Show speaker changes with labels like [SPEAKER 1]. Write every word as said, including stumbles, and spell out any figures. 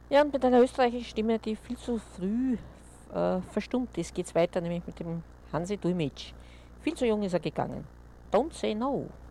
[SPEAKER 1] Ja, und mit einer österreichischen Stimme, die viel zu früh äh, verstummt ist, geht es weiter, nämlich mit dem Hansi Dumic. Viel zu jung ist er gegangen. Don't say no.